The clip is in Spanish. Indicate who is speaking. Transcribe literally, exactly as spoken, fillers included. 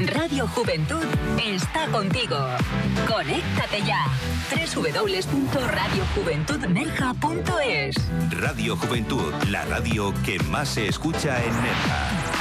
Speaker 1: Radio Juventud está contigo. Conéctate ya. doble u doble u doble u punto radio juventud nerja punto es.
Speaker 2: Radio Juventud, la radio que más se escucha en Nerja.